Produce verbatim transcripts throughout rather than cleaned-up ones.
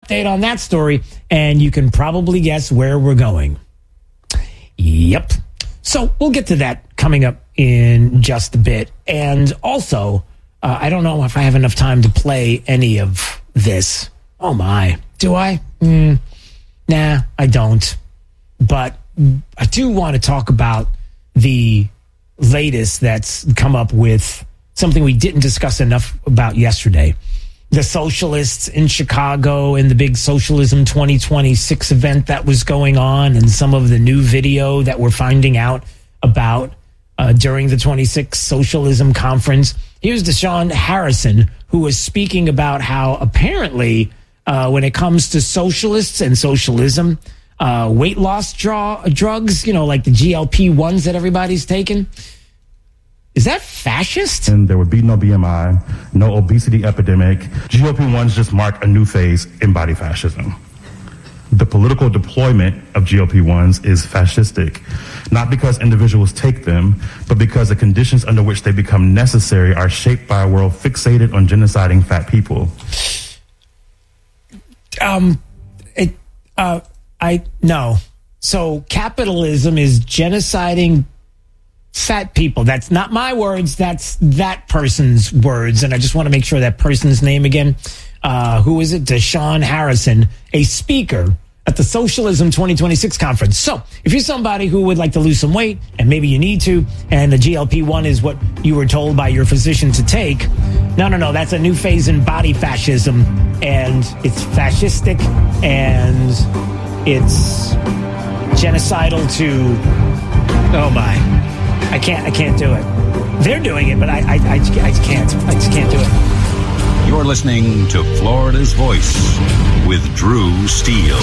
update on that story, and you can probably guess where we're going. Yep. So we'll get to that coming up in just a bit. And also, uh, I don't know if I have enough time to play any of this. Oh, my. Do I? Mm, nah, I don't. But I do want to talk about the latest that's come up with something we didn't discuss enough about yesterday. The socialists in Chicago and the big Socialism twenty twenty-six event that was going on, and some of the new video that we're finding out about uh, during the twenty-sixth Socialism Conference. Here's Deshaun Harrison, who was speaking about how apparently uh, when it comes to socialists and socialism, uh, weight loss draw, drugs, you know, like the G L P ones that everybody's taking, is that fascist? And there would be no B M I, no obesity epidemic. G L P ones just mark a new phase in body fascism. The political deployment of G L P ones is fascistic, not because individuals take them, but because the conditions under which they become necessary are shaped by a world fixated on genociding fat people. Um, it, uh, I, no. So capitalism is genociding fat people. That's not my words. That's that person's words. And I just want to make sure that person's name again. Uh, who is it? Deshaun Harrison, a speaker at the Socialism twenty twenty-six conference. So if you're somebody who would like to lose some weight, and maybe you need to, and the G L P one is what you were told by your physician to take, no, no, no, that's a new phase in body fascism, and it's fascistic, and it's genocidal to, oh my, I can't, I can't do it. They're doing it, but I, I, I, I just can't, I just can't do it. You're listening to Florida's Voice with Drew Steele.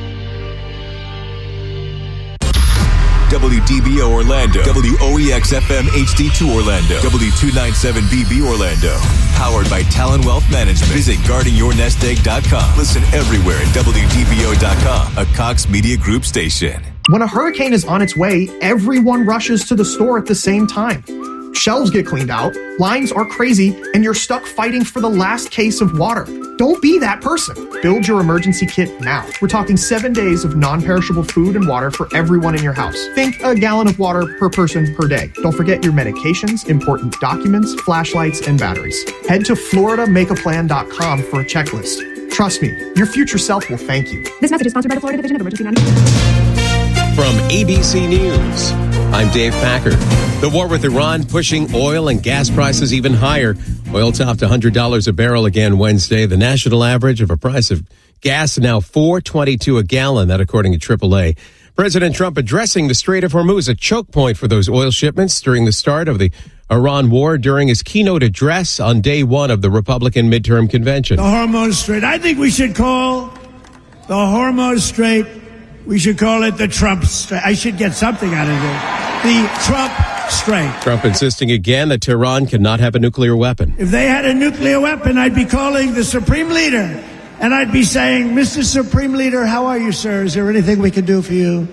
W D B O Orlando, W O E X F M H D two Orlando, W two ninety-seven B B Orlando. Powered by Talon Wealth Management. Visit guarding your nest egg dot com. Listen everywhere at W D B O dot com, a Cox Media Group station. When a hurricane is on its way, everyone rushes to the store at the same time. Shelves get cleaned out, lines are crazy, and you're stuck fighting for the last case of water. Don't be that person. Build your emergency kit now. We're talking seven days of non-perishable food and water for everyone in your house. Think a gallon of water per person per day. Don't forget your medications, important documents, flashlights, and batteries. Head to Florida Make A Plan dot com for a checklist. Trust me, your future self will thank you. This message is sponsored by the Florida Division of Emergency Management. From A B C News, I'm Dave Packer. The war with Iran pushing oil and gas prices even higher. Oil topped one hundred dollars a barrel again Wednesday. The national average of a price of gas now four twenty-two a gallon, that according to triple A. President Trump addressing the Strait of Hormuz, a choke point for those oil shipments during the start of the Iran war during his keynote address on day one of the Republican midterm convention. The Hormuz Strait. I think we should call the Hormuz Strait, we should call it the Trump Strait. I should get something out of it. The Trump Strait. Trump insisting again that Tehran cannot have a nuclear weapon. If they had a nuclear weapon, I'd be calling the Supreme Leader, and I'd be saying, Mister Supreme Leader, how are you, sir? Is there anything we can do for you?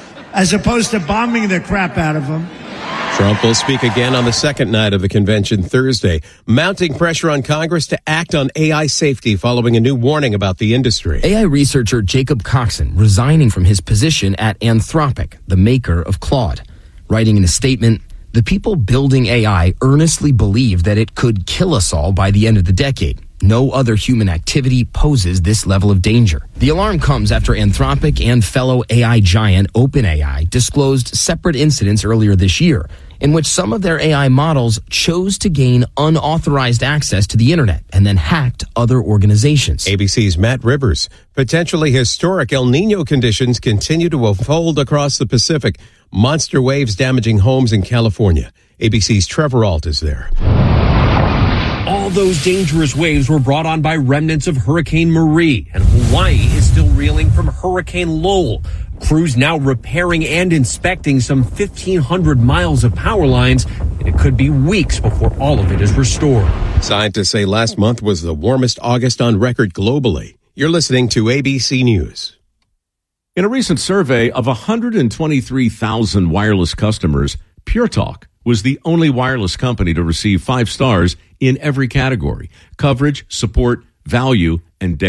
As opposed to bombing the crap out of them. Trump will speak again on the second night of the convention Thursday, mounting pressure on Congress to act on A I safety following a new warning about the industry. A I researcher Jacob Coxon resigning from his position at Anthropic, the maker of Claude. Writing in a statement, the people building A I earnestly believe that it could kill us all by the end of the decade. No other human activity poses this level of danger. The alarm comes after Anthropic and fellow A I giant OpenAI disclosed separate incidents earlier this year in which some of their A I models chose to gain unauthorized access to the internet and then hacked other organizations. A B C's Matt Rivers. Potentially historic El Nino conditions continue to unfold across the Pacific. Monster waves damaging homes in California. A B C's Trevor Ault is there. All those dangerous waves were brought on by remnants of Hurricane Marie, and Hawaii is still reeling from Hurricane Lowell. Crews now repairing and inspecting some fifteen hundred miles of power lines, and it could be weeks before all of it is restored. Scientists say last month was the warmest August on record globally. You're listening to A B C News. In a recent survey of one hundred twenty-three thousand wireless customers, Pure Talk was the only wireless company to receive five stars in every category: coverage, support, value, and data.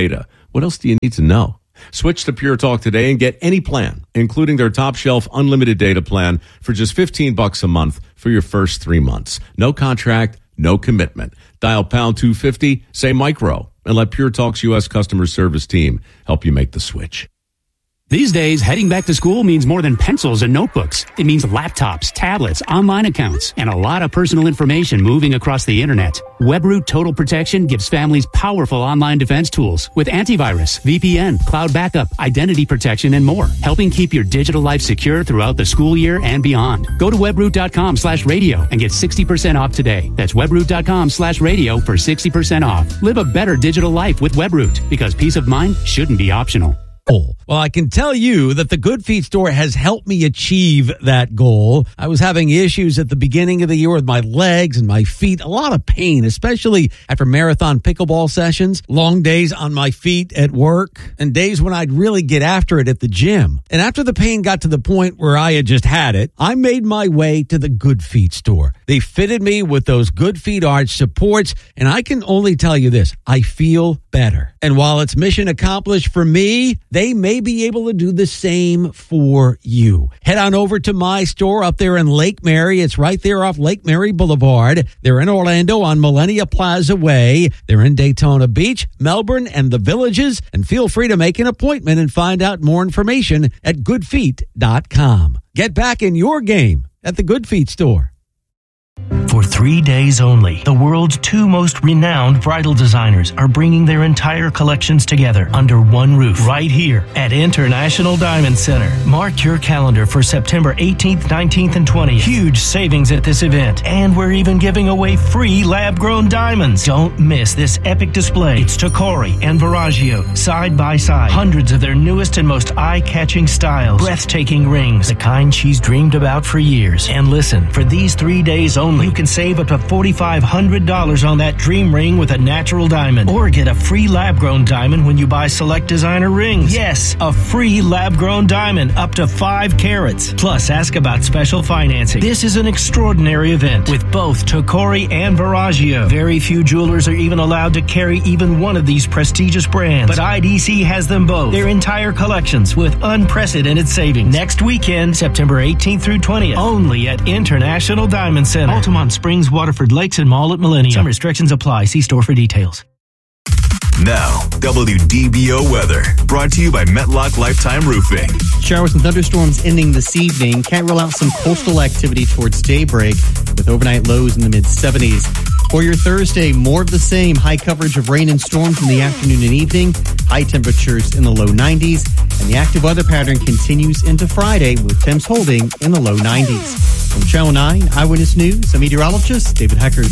What else do you need to know? Switch to Pure Talk today and get any plan, including their top shelf unlimited data plan for just fifteen bucks a month for your first three months. No contract, no commitment. Dial pound two fifty, say micro, and let Pure Talk's U S customer service team help you make the switch. These days, heading back to school means more than pencils and notebooks. It means laptops, tablets, online accounts, and a lot of personal information moving across the internet. WebRoot Total Protection gives families powerful online defense tools with antivirus, V P N, cloud backup, identity protection, and more, helping keep your digital life secure throughout the school year and beyond. Go to webroot.com slash radio and get sixty percent off today. That's webroot.com slash radio for sixty percent off. Live a better digital life with WebRoot, because peace of mind shouldn't be optional. Well, I can tell you that the Good Feet store has helped me achieve that goal. I was having issues at the beginning of the year with my legs and my feet, a lot of pain, especially after marathon pickleball sessions, long days on my feet at work, and days when I'd really get after it at the gym. And after the pain got to the point where I had just had it, I made my way to the Good Feet store. They fitted me with those Good Feet arch supports, and I can only tell you this, I feel better. And while it's mission accomplished for me, they may be able to do the same for you. Head on over to my store up there in Lake Mary. It's right there off Lake Mary Boulevard. They're in Orlando on Millennia Plaza Way. They're in Daytona Beach, Melbourne, and the Villages. And feel free to make an appointment and find out more information at good feet dot com. Get back in your game at the Good Feet store. For three days only, the world's two most renowned bridal designers are bringing their entire collections together under one roof right here at International Diamond Center. Mark your calendar for September eighteenth, nineteenth, and twentieth. Huge savings at this event, and we're even giving away free lab-grown diamonds. Don't miss this epic display. It's Tacori and Verragio side by side. Hundreds of their newest and most eye-catching styles. Breathtaking rings, the kind she's dreamed about for years. And listen, for these three days only, you can save up to four thousand five hundred dollars on that dream ring with a natural diamond. Or get a free lab-grown diamond when you buy select designer rings. Yes, a free lab-grown diamond up to five carats. Plus, ask about special financing. This is an extraordinary event with both Tacori and Verragio. Very few jewelers are even allowed to carry even one of these prestigious brands. But I D C has them both. Their entire collections with unprecedented savings. Next weekend, September eighteenth through twentieth. Only at International Diamond Center. Altamont Springs, Waterford Lakes, and Mall at Millennium. Some restrictions apply. See store for details. Now, W D B O weather, brought to you by Metlock Lifetime Roofing. Showers and thunderstorms ending this evening. Can't rule out some coastal activity towards daybreak with overnight lows in the mid seventies. For your Thursday, more of the same. High coverage of rain and storms in the afternoon and evening. High temperatures in the low nineties. And the active weather pattern continues into Friday with temps holding in the low nineties. From Channel nine Eyewitness News, I'm meteorologist David Heckard.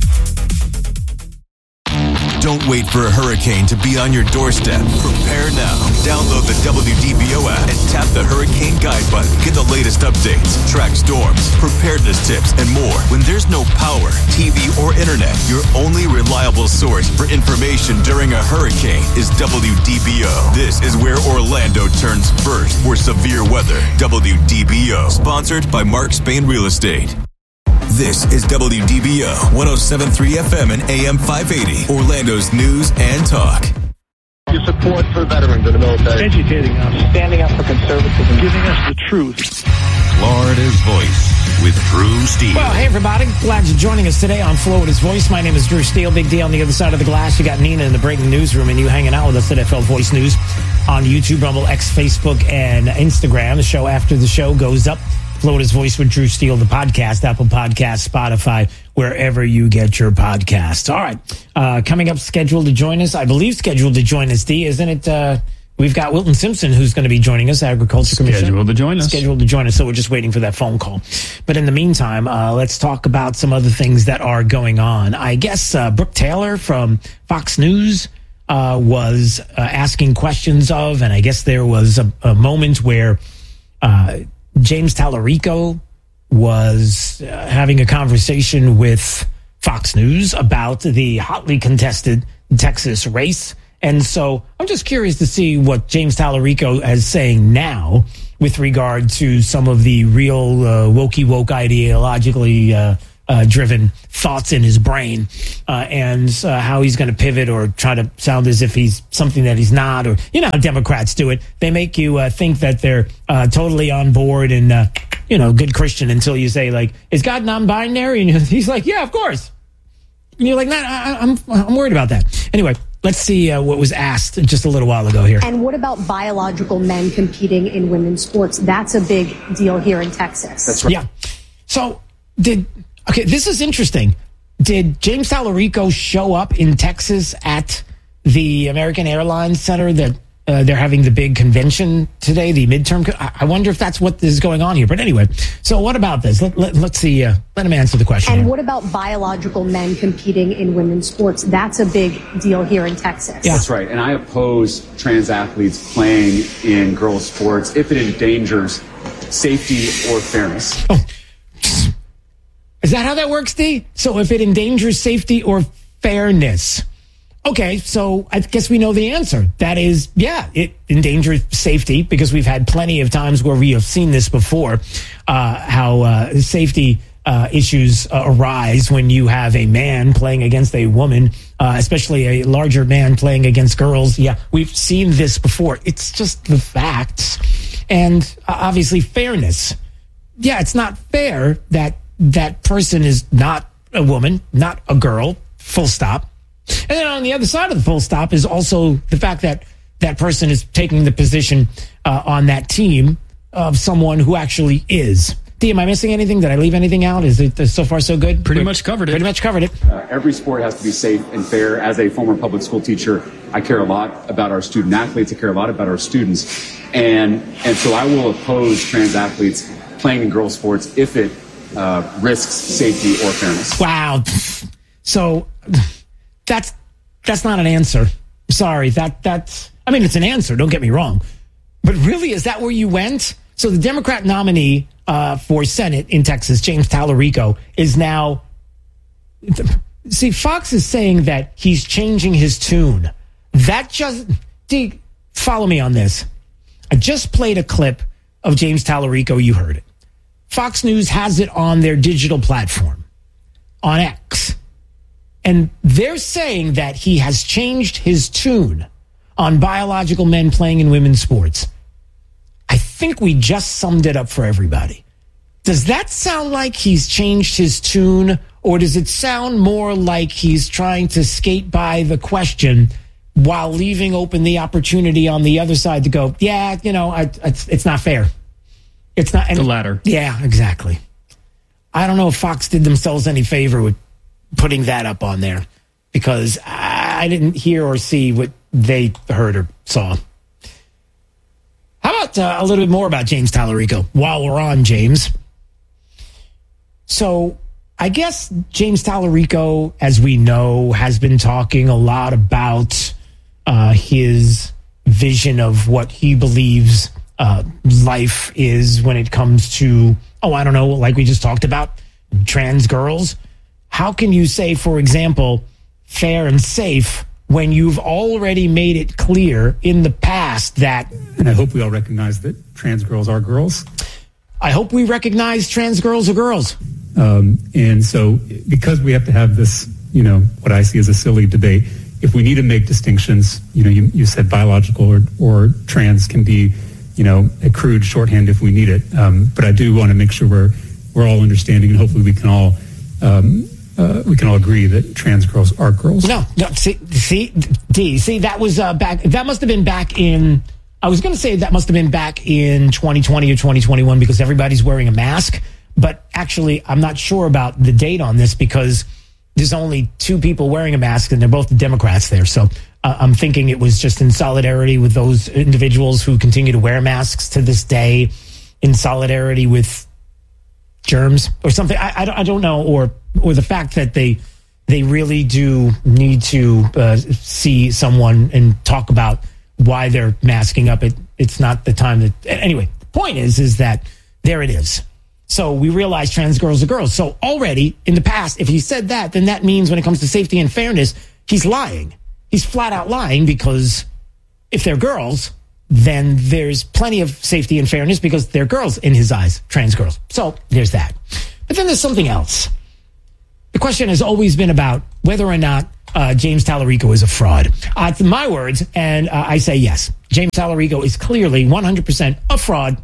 Don't wait for a hurricane to be on your doorstep. Prepare now. Download the W D B O app and tap the Hurricane Guide button. Get the latest updates, track storms, preparedness tips, and more. When there's no power, T V, or internet, your only reliable source for information during a hurricane is W D B O. This is where Orlando turns first for severe weather. W D B O. Sponsored by Mark Spain Real Estate. This is W D B O one oh seven point three F M and A M five eighty, Orlando's news and talk. Your support for veterans in the military. Educating us. Standing up for conservatism. Giving us the truth. Florida's Voice with Drew Steele. Well, hey, everybody. Glad you're joining us today on Florida's Voice. My name is Drew Steele. Big deal on the other side of the glass. You got Nina in the breaking newsroom, and you hanging out with us at F L Voice News on YouTube, Rumble, X, Facebook, and Instagram. The show after the show goes up. Florida's Voice with Drew Steele, the podcast, Apple Podcasts, Spotify, wherever you get your podcasts. All right. Uh, coming up, scheduled to join us, I believe scheduled to join us, D, isn't it? Uh, we've got Wilton Simpson, who's going to be joining us, Agriculture Commissioner. Scheduled to join us. Scheduled to join us, so we're just waiting for that phone call. But in the meantime, uh, let's talk about some other things that are going on. I guess uh, Brooke Taylor from Fox News uh, was uh, asking questions of, and I guess there was a, a moment where uh, James Tallarico was uh, having a conversation with Fox News about the hotly contested Texas race. And so I'm just curious to see what James Tallarico is saying now with regard to some of the real uh, wokey woke ideologically uh, uh, driven thoughts in his brain, uh, and uh, how he's going to pivot or try to sound as if he's something that he's not. Or, you know how Democrats do it. They make you uh, think that they're uh, totally on board and, uh, you know, good Christian until you say, like, is God non-binary? And he's like, yeah, of course. And you're like, nah, I, I'm, I'm worried about that. Anyway, let's see uh, what was asked just a little while ago here. And what about biological men competing in women's sports? That's a big deal here in Texas. That's right. Yeah. So did, okay, this is interesting. Did James Tallarico show up in Texas at the American Airlines Center that uh, they're having the big convention today, the midterm? Co- I wonder if that's what is going on here. But anyway, so what about this? Let, let, let's see. Uh, let him answer the question. And here. what about biological men competing in women's sports? That's a big deal here in Texas. Yeah. That's right. And I oppose trans athletes playing in girls' sports if it endangers safety or fairness. Oh. Is that how that works, D? So if it endangers safety or fairness. Okay, so I guess we know the answer. That is, yeah, it endangers safety because we've had plenty of times where we have seen this before, uh, how uh, safety uh, issues uh, arise when you have a man playing against a woman, uh, especially a larger man playing against girls. Yeah, we've seen this before. It's just the facts. And uh, obviously fairness. Yeah, it's not fair that that person is not a woman, not a girl, full stop. And then on the other side of the full stop is also the fact that that person is taking the position uh, on that team of someone who actually is. D, am I missing anything? Did I leave anything out? Is it uh, so far so good? Pretty much covered it. Pretty much covered it. Uh, every sport has to be safe and fair. As a former public school teacher, I care a lot about our student athletes. I care a lot about our students. And, and so I will oppose trans athletes playing in girls' sports if it uh, risks safety or fairness. Wow. So that's that's not an answer. Sorry. That that's I mean, it's an answer. Don't get me wrong. But really, is that where you went? So the Democrat nominee uh, for Senate in Texas, James Tallarico, is now. See, Fox is saying that he's changing his tune. That just. D, follow me on this. I just played a clip of James Tallarico. You heard it. Fox News has it on their digital platform, on X. And they're saying that he has changed his tune on biological men playing in women's sports. I think we just summed it up for everybody. Does that sound like he's changed his tune, or does it sound more like he's trying to skate by the question while leaving open the opportunity on the other side to go, yeah, you know, I, it's, it's not fair. It's not and, the latter. Yeah, exactly. I don't know if Fox did themselves any favor with putting that up on there because I didn't hear or see what they heard or saw. How about uh, a little bit more about James Tallarico while we're on James? So I guess James Tallarico, as we know, has been talking a lot about uh, his vision of what he believes uh, life is when it comes to, oh, I don't know, like we just talked about, trans girls. How can you say, for example, fair and safe when you've already made it clear in the past that... And I hope we all recognize that trans girls are girls. I hope we recognize trans girls are girls. Um, and so because we have to have this, you know, what I see as a silly debate, if we need to make distinctions, you know, you, you said biological or, or trans can be, you know, a crude shorthand if we need it. Um, but I do want to make sure we're, we're all understanding and hopefully we can all... Um, Uh, we can all agree that trans girls are girls. No, no. See, see, D. See, that was uh, back. That must have been back in. I was going to say that must have been back in twenty twenty or twenty twenty-one because everybody's wearing a mask. But actually, I'm not sure about the date on this because there's only two people wearing a mask, and they're both the Democrats there. So uh, I'm thinking it was just in solidarity with those individuals who continue to wear masks to this day, in solidarity with germs or something. I, I, don't, I don't know, or or the fact that they they really do need to uh, see someone and talk about why they're masking up. It it's not the time that anyway. The point is is that there it is. So we realize trans girls are girls. So already in the past, if he said that, then that means when it comes to safety and fairness, he's lying. He's flat out lying because if they're girls, then there's plenty of safety and fairness because they're girls in his eyes, trans girls. So there's that. But then there's something else. question has always been about whether or not uh, James Tallarico is a fraud. Uh, to my words, and uh, I say yes. James Tallarico is clearly one hundred percent a fraud.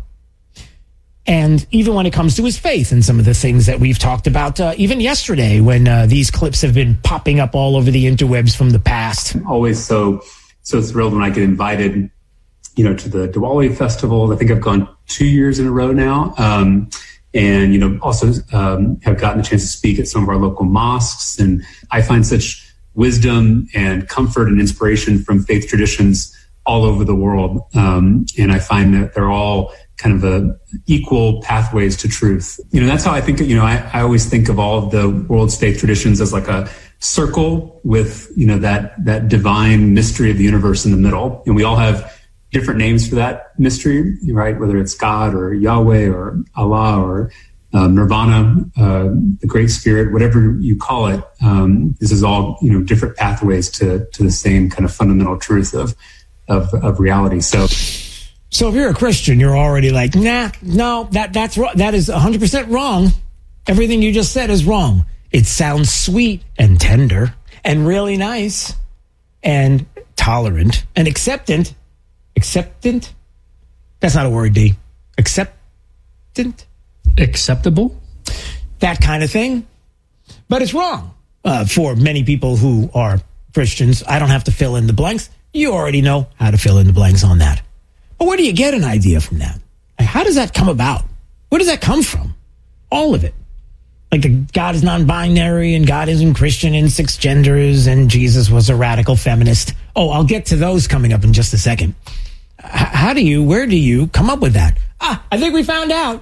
And even when it comes to his faith and some of the things that we've talked about, uh, even yesterday when uh, these clips have been popping up all over the interwebs from the past. Always so so thrilled when I get invited, you know, to the Diwali festival. I think I've gone two years in a row now. Um, and, you know, also um, have gotten a chance to speak at some of our local mosques. And I find such wisdom and comfort and inspiration from faith traditions all over the world. Um, and I find that they're all kind of a equal pathways to truth. You know, that's how I think, you know, I, I always think of all of the world's faith traditions as like a circle with, you know, that, that divine mystery of the universe in the middle. And we all have different names for that mystery, right? Whether it's God or Yahweh or Allah or um, Nirvana, uh, the Great Spirit, whatever you call it. Um, this is all, you know, different pathways to, to the same kind of fundamental truth of, of, of reality. So, So if you're a Christian, you're already like, nah, no, that that's wrong. That is one hundred percent wrong. Everything you just said is wrong. It sounds sweet and tender and really nice and tolerant and acceptant. Acceptant? That's not a word, D. Acceptant? Acceptable? That kind of thing. But it's wrong uh, for many people who are Christians. I don't have to fill in the blanks. You already know how to fill in the blanks on that. But where do you get an idea from that? Like, how does that come about? Where does that come from? All of it. Like the God is non-binary and God isn't Christian in six genders and Jesus was a radical feminist. Oh, I'll get to those coming up in just a second. H- how do you, where do you come up with that? Ah, I think we found out.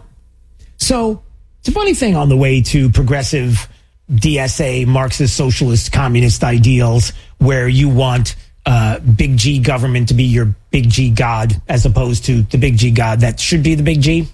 So it's a funny thing on the way to progressive D S A, Marxist, socialist, communist ideals where you want Uh, big G government to be your big G God as opposed to the big G God that should be the big G.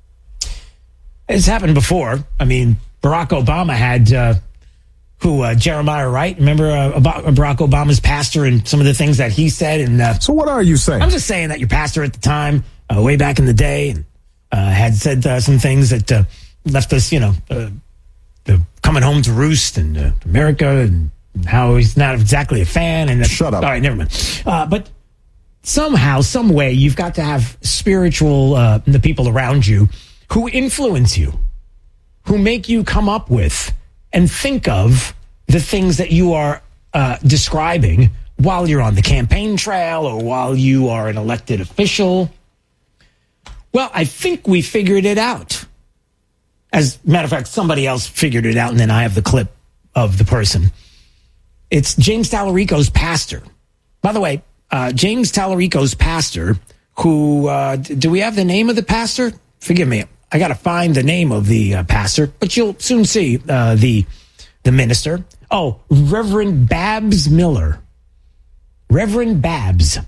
It's happened before. I mean, Barack Obama had, uh, who, uh, Jeremiah Wright, remember uh, Barack Obama's pastor and some of the things that he said? And uh, so what are you saying? I'm just saying that your pastor at the time, uh, way back in the day, uh, had said uh, some things that uh, left us, you know, uh, the coming home to roost and uh, America and how he's not exactly a fan. And shut up. All right, never mind. Uh, but somehow, some way, you've got to have spiritual, uh, the people around you who influence you, who make you come up with and think of the things that you are uh, describing while you're on the campaign trail or while you are an elected official. Well, I think we figured it out. As a matter of fact, somebody else figured it out, and then I have the clip of the person. It's James Tallarico's pastor. By the way, uh, James Tallarico's pastor, who, uh, do we have the name of the pastor? Forgive me. I got to find the name of the uh, pastor, but you'll soon see uh, the the minister. Oh, Reverend Babs Miller. Reverend Babs.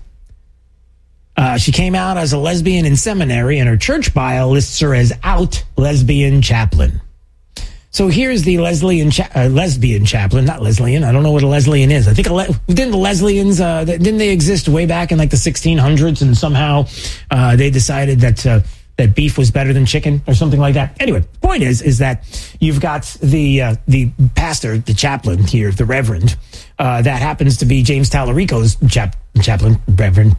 Uh, she came out as a lesbian in seminary, and her church bio lists her as out lesbian chaplain. So here's the Leslian cha- uh, lesbian chaplain, not Leslian. I don't know what a Leslian is. I think a le- didn't the Lesleyans uh, didn't they exist way back in like the sixteen hundreds, and somehow uh, they decided that uh, that beef was better than chicken or something like that. Anyway, point is is that you've got the uh, the pastor, the chaplain here, the Reverend, uh, that happens to be James Tallarico's chap- chaplain, Reverend,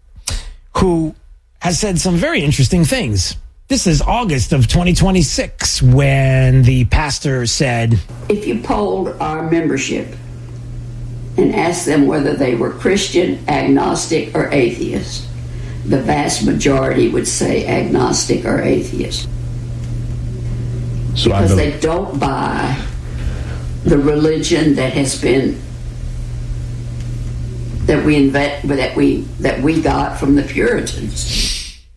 who has said some very interesting things. This is August of twenty twenty-six when the pastor said, if you polled our membership and asked them whether they were Christian, agnostic, or atheist, the vast majority would say agnostic or atheist. So because they don't buy the religion that has been that we invent that we that we got from the Puritans.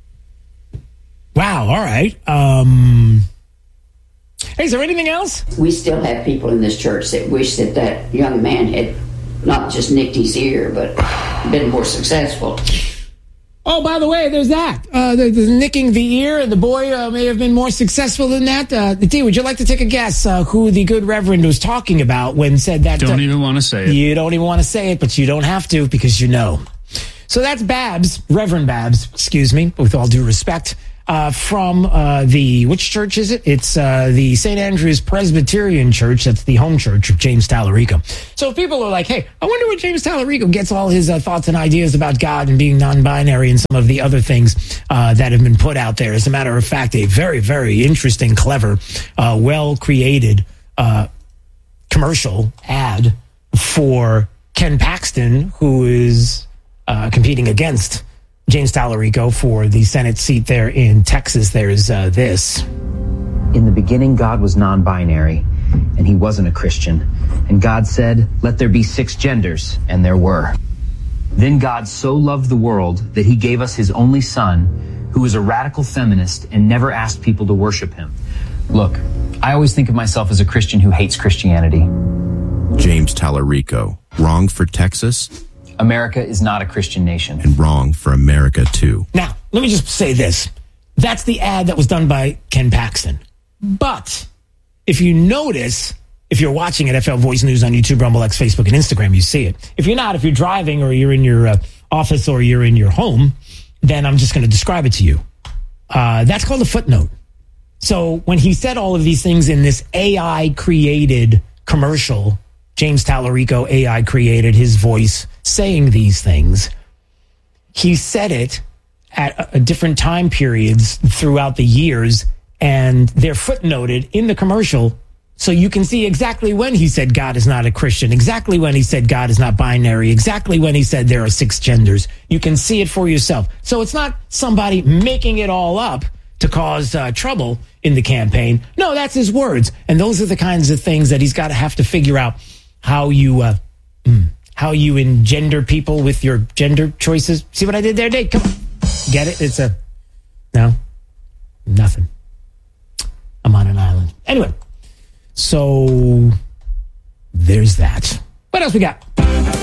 Wow, all right. Um, hey, is there anything else? We still have people in this church that wish that that young man had not just nicked his ear, but been more successful. Oh, by the way, there's that. Uh, the, the nicking the ear, and the boy uh, may have been more successful than that. Uh, T, would you like to take a guess uh, who the good Reverend was talking about when said that? Don't uh, even want to say it. You don't even want to say it, but you don't have to because you know. So that's Babs, Reverend Babs, excuse me, with all due respect. uh, from uh, the, which church is it? It's uh, the Saint Andrew's Presbyterian Church. That's the home church of James Tallarico. So if people are like, hey, I wonder where James Tallarico gets all his uh, thoughts and ideas about God and being non-binary and some of the other things uh, that have been put out there. As a matter of fact, a very, very interesting, clever, uh, well-created uh, commercial ad for Ken Paxton, who is uh, competing against James Tallarico for the Senate seat there in Texas. There's uh, this. In the beginning, God was non-binary, and he wasn't a Christian. And God said, let there be six genders, and there were. Then God so loved the world that he gave us his only son, who was a radical feminist and never asked people to worship him. Look, I always think of myself as a Christian who hates Christianity. James Tallarico, wrong for Texas? America is not a Christian nation. And wrong for America, too. Now, let me just say this. That's the ad that was done by Ken Paxton. But if you notice, if you're watching at F L Voice News on YouTube, Rumble X, Facebook, and Instagram, you see it. If you're not, if you're driving or you're in your uh, office or you're in your home, then I'm just going to describe it to you. Uh, that's called a footnote. So when he said all of these things in this A I-created commercial, James Tallarico, A I created his voice saying these things. He said it at a different time periods throughout the years, and they're footnoted in the commercial so you can see exactly when he said God is not a Christian, exactly when he said God is not binary, exactly when he said there are six genders. You can see it for yourself. So it's not somebody making it all up to cause uh, trouble in the campaign. No, that's his words. And those are the kinds of things that he's got to have to figure out how you uh, how you engender people with your gender choices. See what I did there, Dave? Come on. Get it? It's a... No? Nothing. I'm on an island. Anyway, so there's that. What else we got? All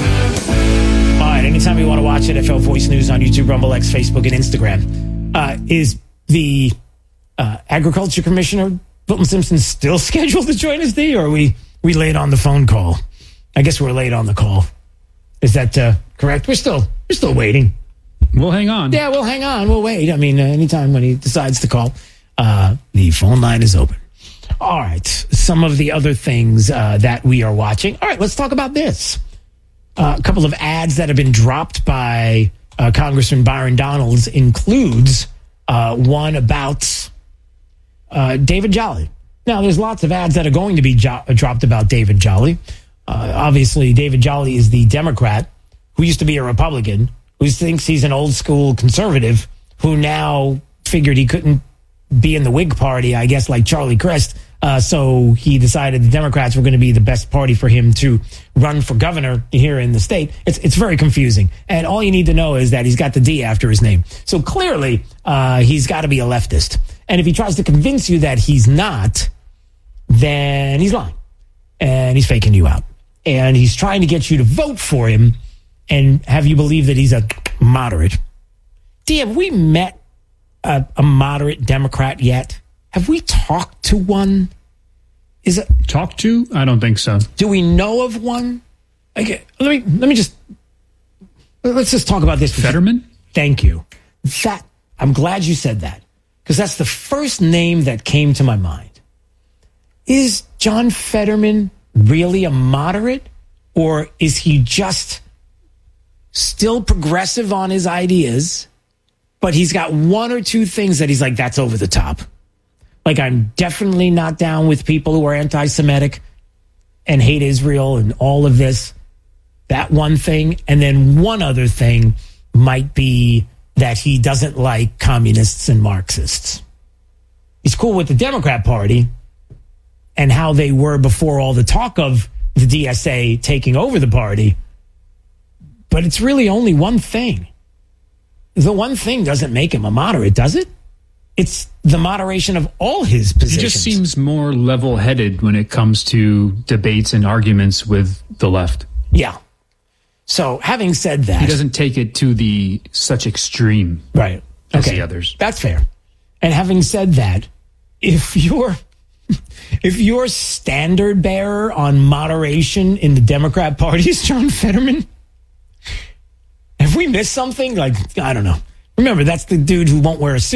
right, anytime you want to watch it, F L Voice News on YouTube, Rumble X, Facebook, and Instagram. Uh, is the uh, Agriculture Commissioner, Milton Simpson, still scheduled to join us, D, or are we, we late on the phone call? I guess we're late on the call. Is that uh, correct? We're still we're still waiting. We'll hang on. Yeah, we'll hang on. We'll wait. I mean, uh, anytime when he decides to call, uh, the phone line is open. All right. Some of the other things uh, that we are watching. All right, let's talk about this. Uh, a couple of ads that have been dropped by uh, Congressman Byron Donalds includes uh, one about uh, David Jolly. Now, there's lots of ads that are going to be jo- dropped about David Jolly. Uh, obviously, David Jolly is the Democrat who used to be a Republican, who thinks he's an old school conservative, who now figured he couldn't be in the Whig party, I guess, like Charlie Crist. Uh, so he decided the Democrats were going to be the best party for him to run for governor here in the state. It's it's very confusing. And all you need to know is that he's got the D after his name. So clearly, uh, he's got to be a leftist. And if he tries to convince you that he's not, then he's lying. And he's faking you out. And he's trying to get you to vote for him and have you believe that he's a moderate. D, have we met a, a moderate Democrat yet? Have we talked to one? Is it talked to? I don't think so. Do we know of one? Okay, let me let me just let's just talk about this. Fetterman? Thank you. That I'm glad you said that, because that's the first name that came to my mind. Is John Fetterman really a moderate, or is he just still progressive on his ideas, but he's got one or two things that he's like, that's over the top? Like, I'm definitely not down with people who are anti-Semitic and hate Israel and all of this. That one thing. And then one other thing might be that he doesn't like communists and Marxists. He's cool with the Democrat Party and how they were before all the talk of the D S A taking over the party. But it's really only one thing. The one thing doesn't make him a moderate, does it? It's the moderation of all his positions. He just seems more level-headed when it comes to debates and arguments with the left. Yeah. So having said that, he doesn't take it to the such extreme, right? As Okay, the others. That's fair. And having said that, if you're if your standard bearer on moderation in the Democrat Party is John Fetterman, have we missed something? Like, I don't know. Remember, that's the dude who won't wear a suit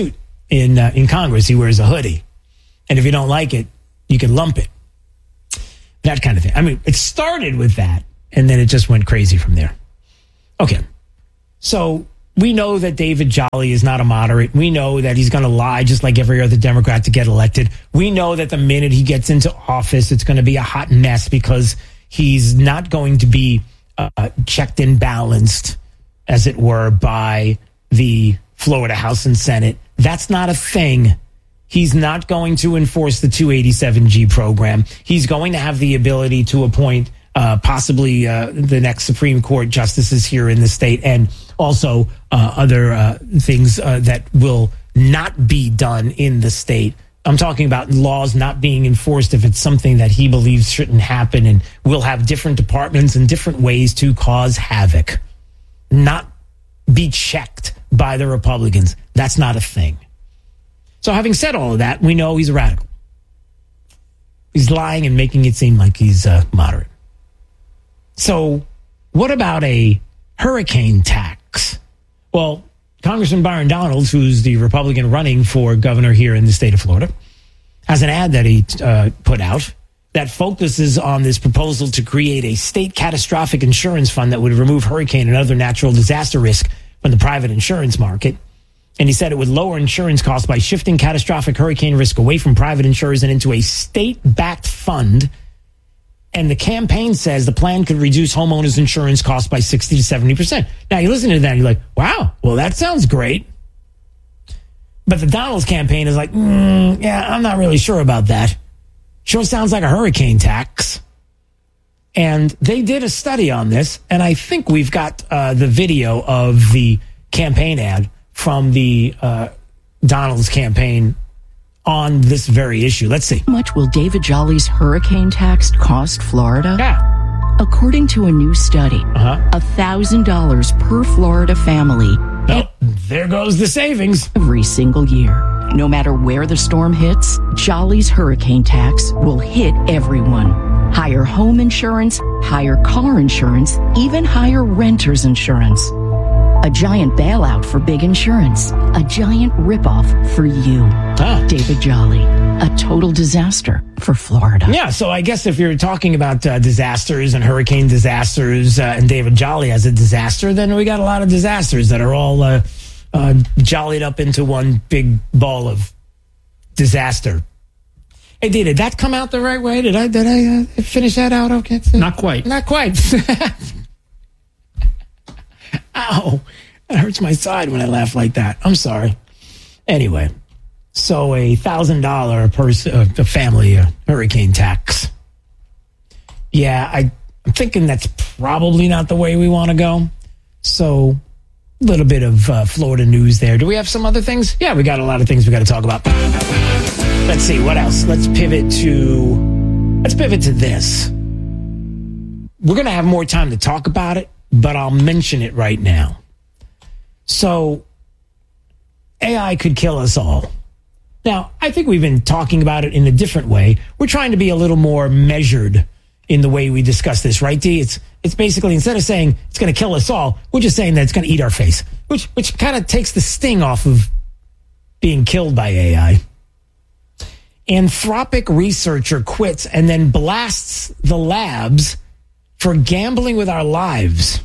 in uh, in Congress. He wears a hoodie. And if you don't like it, you can lump it. That kind of thing. I mean, it started with that, and then it just went crazy from there. Okay. So we know that David Jolly is not a moderate. We know that he's going to lie just like every other Democrat to get elected. We know that the minute he gets into office, it's going to be a hot mess because he's not going to be uh, checked and balanced, as it were, by the Florida House and Senate. That's not a thing. He's not going to enforce the two eighty-seven G program. He's going to have the ability to appoint uh, possibly uh, the next Supreme Court justices here in the state, and also uh, other uh, things uh, that will not be done in the state. I'm talking about laws not being enforced if it's something that he believes shouldn't happen, and will have different departments and different ways to cause havoc. Not be checked by the Republicans. That's not a thing. So having said all of that, we know he's a radical. He's lying and making it seem like he's uh, moderate. So what about a hurricane tax? Well, Congressman Byron Donalds, who's the Republican running for governor here in the state of Florida, has an ad that he uh, put out that focuses on this proposal to create a state catastrophic insurance fund that would remove hurricane and other natural disaster risk from the private insurance market. And he said it would lower insurance costs by shifting catastrophic hurricane risk away from private insurers and into a state-backed fund. And the campaign says the plan could reduce homeowners' insurance costs by sixty to seventy percent. Now, you listen to that and you're like, wow, well, that sounds great. But the Donalds campaign is like, mm, yeah, I'm not really sure about that. Sure sounds like a hurricane tax. And they did a study on this, and I think we've got uh, the video of the campaign ad from the uh, Donalds campaign on this very issue. Let's see. How much will David Jolly's hurricane tax cost Florida? Yeah. According to a new study, uh-huh. one thousand dollars per Florida family. Oh, there goes the savings. Every single year. No matter where the storm hits, Jolly's hurricane tax will hit everyone. Higher home insurance, higher car insurance, even higher renter's insurance. A giant bailout for big insurance. A giant ripoff for you. Ah. David Jolly. A total disaster for Florida. Yeah, so I guess if you're talking about uh, disasters and hurricane disasters uh, and David Jolly as a disaster, then we got a lot of disasters that are all uh, uh, jollied up into one big ball of disaster. Hey, did that come out the right way? Did I did I uh, finish that out okay? Not quite. Not quite. Ow, that hurts my side when I laugh like that. I'm sorry. Anyway, so a thousand dollar person, uh, a family uh, hurricane tax. Yeah, I, I'm thinking that's probably not the way we want to go. So, a little bit of uh, Florida news there. Do we have some other things? Yeah, we got a lot of things we got to talk about. Let's see what else. Let's pivot to. Let's pivot to this. We're going to have more time to talk about it, but I'll mention it right now. So, A I could kill us all. Now, I think we've been talking about it in a different way. We're trying to be a little more measured in the way we discuss this, right, D? It's it's basically, instead of saying it's going to kill us all, we're just saying that it's going to eat our face, which which kind of takes the sting off of being killed by A I. Anthropic researcher quits and then blasts the labs for gambling with our lives.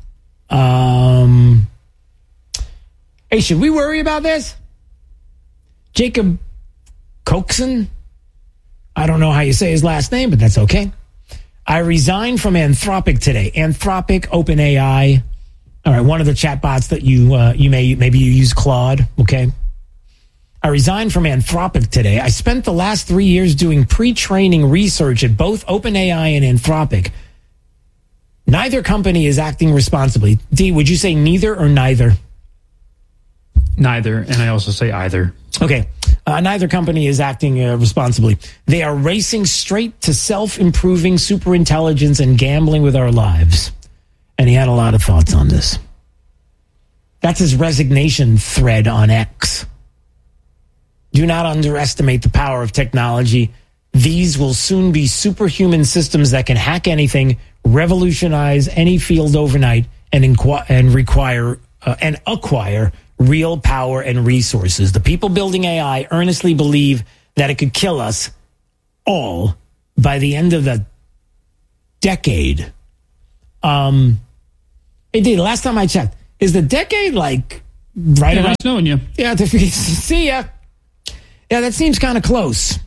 Um, hey, should we worry about this? Jacob Coxon? I don't know how you say his last name, but that's okay. I resigned from Anthropic today. Anthropic, OpenAI. All right, one of the chatbots that you uh, you may maybe you use Claude. Okay. I resigned from Anthropic today. I spent the last three years doing pre-training research at both OpenAI and Anthropic. Neither company is acting responsibly. D, would you say neither or neither? Neither, and I also say either. Okay. Uh, neither company is acting uh, responsibly. They are racing straight to self-improving superintelligence and gambling with our lives. And he had a lot of thoughts on this. That's his resignation thread on X. Do not underestimate the power of technology. These will soon be superhuman systems that can hack anything, revolutionize any field overnight, and inqu- and require uh, and acquire real power and resources. The people building A I earnestly believe that it could kill us all by the end of the decade. Um, it did. Last time I checked, is the decade like right yeah, around? Nice knowing you. Yeah. See ya. Yeah, that seems kind of close.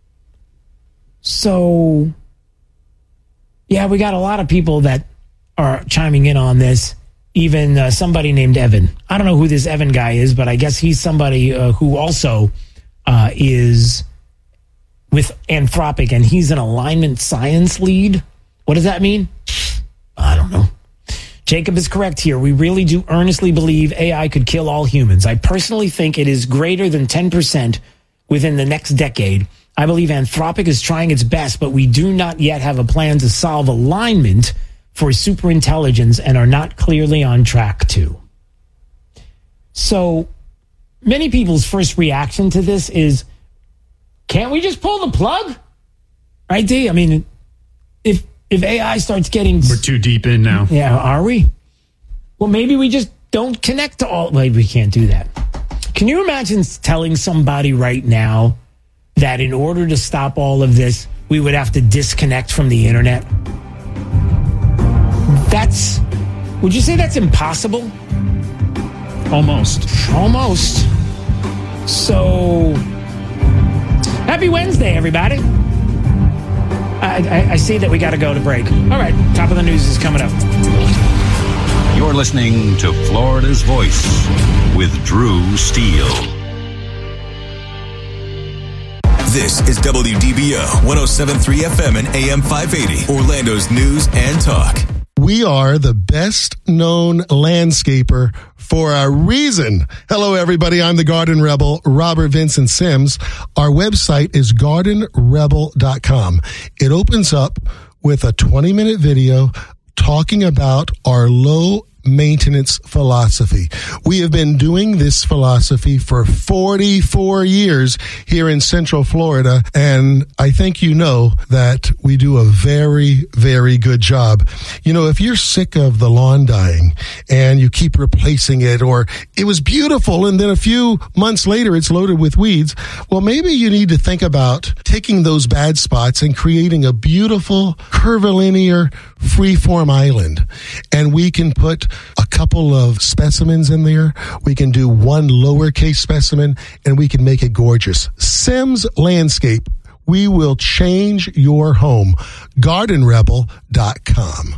So, yeah, we got a lot of people that are chiming in on this. Even uh, somebody named Evan. I don't know who this Evan guy is, but I guess he's somebody uh, who also uh, is with Anthropic, and he's an alignment science lead. What does that mean? I don't know. Jacob is correct here. We really do earnestly believe A I could kill all humans. I personally think it is greater than ten percent within the next decade. I believe Anthropic is trying its best, but we do not yet have a plan to solve alignment for superintelligence and are not clearly on track to. So many people's first reaction to this is, can't we just pull the plug? Right, D? I mean, if if A I starts getting... We're too deep in now. Yeah, are we? Well, maybe we just don't connect to all... Well, we can't do that. Can you imagine telling somebody right now that in order to stop all of this, we would have to disconnect from the internet? That's, would you say that's impossible? Almost. Almost. So, happy Wednesday, everybody. I, I, I see that we got to go to break. All right, top of the news is coming up. You're listening to Florida's Voice with Drew Steele. This is W D B O one oh seven point three F M and A M five eighty, Orlando's news and talk. We are the best known landscaper for a reason. Hello, everybody. I'm the Garden Rebel, Robert Vincent Sims. Our website is garden rebel dot com. It opens up with a twenty minute video talking about our low maintenance philosophy. We have been doing this philosophy for forty-four years here in Central Florida, and I think you know that we do a very, very good job. You know, if you're sick of the lawn dying and you keep replacing it, or it was beautiful and then a few months later it's loaded with weeds, well, maybe you need to think about taking those bad spots and creating a beautiful curvilinear freeform island. And we can put a couple of specimens in there. We can do one lowercase specimen, and we can make it gorgeous. Sims Landscape. We will change your home. garden rebel dot com.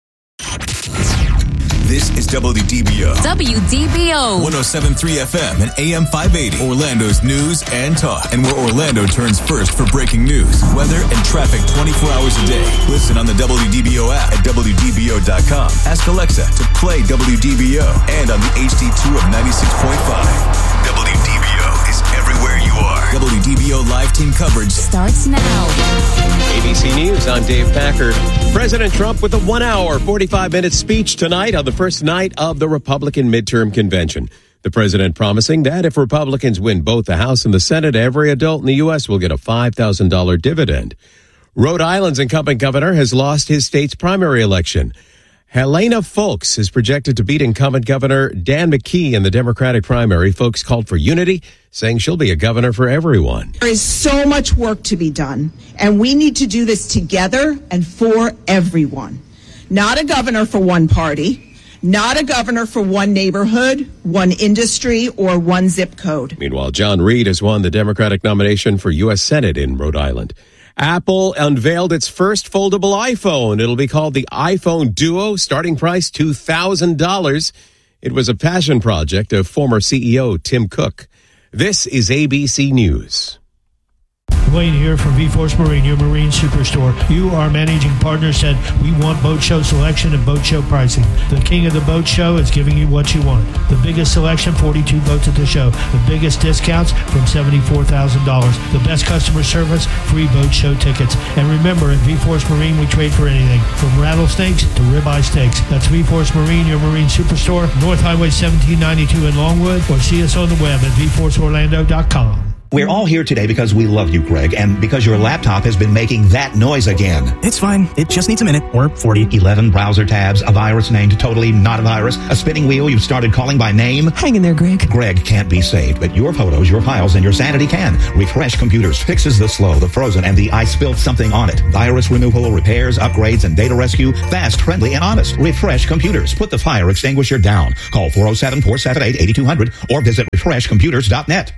This is W D B O. W D B O. one oh seven point three F M and A M five eighty. Orlando's news and talk. And where Orlando turns first for breaking news, weather, and traffic twenty-four hours a day. Listen on the W D B O app at W D B O dot com. Ask Alexa to play W D B O and on the H D two of ninety-six point five. W D B O is everywhere you are. W D B O live team coverage starts now. A B C News, I'm Dave Packard. President Trump with a one-hour, forty-five-minute speech tonight on the first night of the Republican midterm convention. The president promising that if Republicans win both the House and the Senate, every adult in the U S will get a five thousand dollars dividend. Rhode Island's incumbent governor has lost his state's primary election. Helena Foulkes is projected to beat incumbent Governor Dan McKee in the Democratic primary. Foulkes called for unity, saying she'll be a governor for everyone. There is so much work to be done, and we need to do this together and for everyone. Not a governor for one party, not a governor for one neighborhood, one industry, or one zip code. Meanwhile, John Reed has won the Democratic nomination for U S Senate in Rhode Island. Apple unveiled its first foldable iPhone. It'll be called the iPhone Duo, starting price two thousand dollars. It was a passion project of former C E O Tim Cook. This is A B C News. Wayne here from V-Force Marine, your marine superstore. You, our managing partner, said we want boat show selection and boat show pricing. The king of the boat show is giving you what you want. The biggest selection, forty-two boats at the show. The biggest discounts from seventy-four thousand dollars. The best customer service, free boat show tickets. And remember, at V-Force Marine, we trade for anything, from rattlesnakes to ribeye steaks. That's V-Force Marine, your marine superstore, North Highway seventeen ninety-two in Longwood, or see us on the web at v force orlando dot com. We're all here today because we love you, Greg, and because your laptop has been making that noise again. It's fine. It just needs a minute, or forty. eleven browser tabs, a virus named totally not a virus, a spinning wheel you've started calling by name. Hang in there, Greg. Greg can't be saved, but your photos, your files, and your sanity can. Refresh Computers fixes the slow, the frozen, and the I spilled something on it. Virus removal, repairs, upgrades, and data rescue. Fast, friendly, and honest. Refresh Computers. Put the fire extinguisher down. Call four oh seven, four seven eight, eight two hundred or visit refresh computers dot net.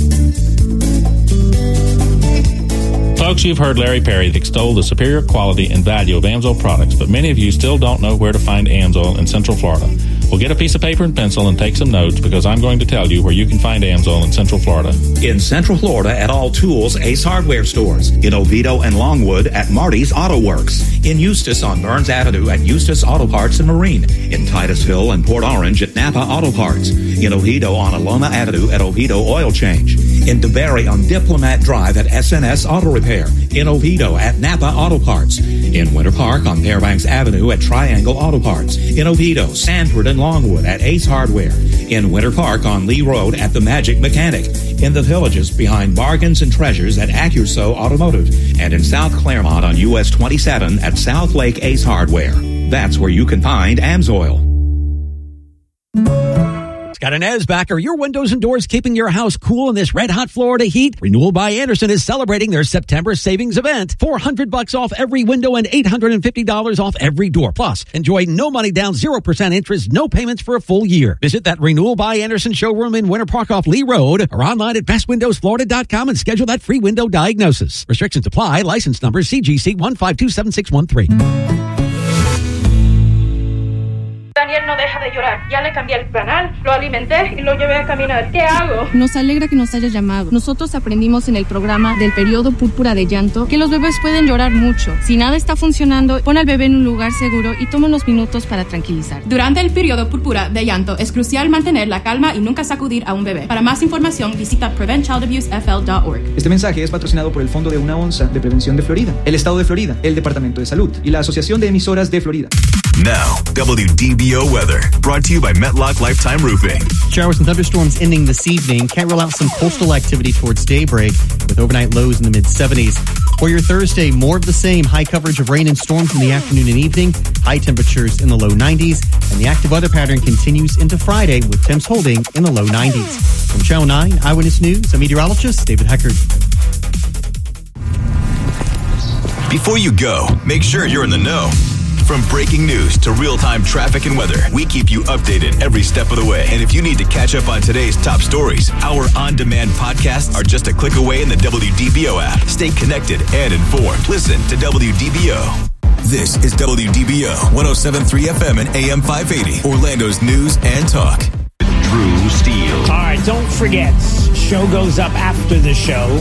Folks, you've heard Larry Perry extol the superior quality and value of AMSOIL products, but many of you still don't know where to find AMSOIL in Central Florida. Well, get a piece of paper and pencil and take some notes, because I'm going to tell you where you can find AMSOIL in Central Florida. In Central Florida at all Tools Ace Hardware stores. In Oviedo and Longwood at Marty's Auto Works. In Eustis on Burns Avenue at Eustis Auto Parts and Marine. In Titusville and Port Orange at Napa Auto Parts. In Oviedo on Alona Avenue at Oviedo Oil Change. In DeBerry on Diplomat Drive at S N S Auto Repair. In Oviedo at Napa Auto Parts. In Winter Park on Fairbanks Avenue at Triangle Auto Parts. In Oviedo, Sanford, and Longwood at Ace Hardware. In Winter Park on Lee Road at The Magic Mechanic. In the Villages behind Bargains and Treasures at Accuso Automotive. And in South Claremont on U S twenty-seven at South Lake Ace Hardware. That's where you can find AMSOIL. Scott Inez backer, your windows and doors keeping your house cool in this red hot Florida heat. Renewal by Andersen is celebrating their September savings event. four hundred bucks off every window and eight hundred fifty dollars off every door. Plus, enjoy no money down, zero percent interest, no payments for a full year. Visit that Renewal by Andersen showroom in Winter Park off Lee Road or online at best windows florida dot com and schedule that free window diagnosis. Restrictions apply. License number C G C one five two seven six one three. Daniel no deja de llorar. Ya le cambié el canal, lo alimenté y lo llevé a caminar. ¿Qué hago? Nos alegra que nos hayas llamado. Nosotros aprendimos en el programa del periodo púrpura de llanto que los bebés pueden llorar mucho. Si nada está funcionando, pon al bebé en un lugar seguro y toma unos minutos para tranquilizar. Durante el periodo púrpura de llanto es crucial mantener la calma y nunca sacudir a un bebé. Para más información, visita prevent child abuse f l dot org. Este mensaje es patrocinado por el Fondo de una Onza de Prevención de Florida, el Estado de Florida, el Departamento de Salud y la Asociación de Emisoras de Florida. Now, W D B O weather, brought to you by Metlock Lifetime Roofing. Showers and thunderstorms ending this evening. Can't rule out some coastal activity towards daybreak with overnight lows in the mid seventies. For your Thursday, more of the same. High coverage of rain and storms in the afternoon and evening. High temperatures in the low nineties. And the active weather pattern continues into Friday with temps holding in the low nineties. From Channel nine Eyewitness News, I'm meteorologist David Heckard. Before you go, make sure you're in the know. From breaking news to real-time traffic and weather, we keep you updated every step of the way. And if you need to catch up on today's top stories, our on-demand podcasts are just a click away in the W D B O app. Stay connected and informed. Listen to W D B O. This is W D B O one oh seven point three F M and A M five eighty, Orlando's news and talk. Drew Steele. All right, don't forget, show goes up after the show.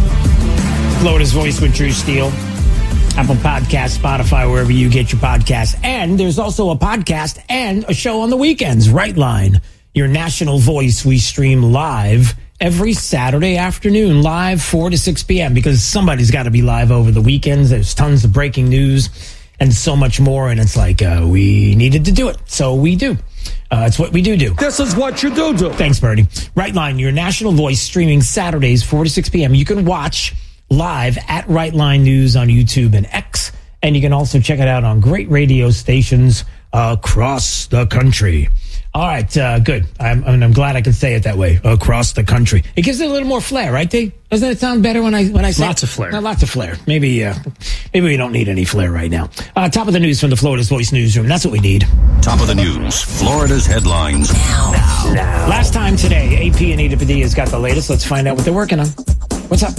Florida's Voice with Drew Steele. Apple Podcasts, Spotify, wherever you get your podcasts. And there's also a podcast and a show on the weekends. Right Line, your national voice. We stream live every Saturday afternoon, live four to six p.m. because somebody's got to be live over the weekends. There's tons of breaking news and so much more. And it's like, uh, we needed to do it. So we do. Uh, it's what we do do. This is what you do do. Thanks, Bernie. Right Line, your national voice, streaming Saturdays, four to six p.m. You can watch live at Right Line News on YouTube and X. And you can also check it out on great radio stations across the country. All right, uh, good. I'm, I'm glad I could say it that way, across the country. It gives it a little more flair, right, Dave? Doesn't it sound better when I when I say lots of flair? No, lots of flair. Maybe uh, maybe we don't need any flair right now. Uh, top of the news from the Florida's Voice newsroom. That's what we need. Top of the news, Florida's headlines. Now, now, now. Last time today, A P and Anita Padilla's got the latest. Let's find out what they're working on. What's up?